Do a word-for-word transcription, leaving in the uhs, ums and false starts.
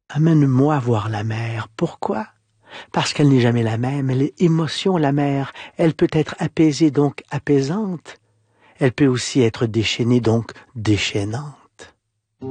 Amène-moi voir la mer. Pourquoi? Parce qu'elle n'est jamais la même, elle est émotion la mer. Elle peut être apaisée, donc apaisante. Elle peut aussi être déchaînée, donc déchaînante.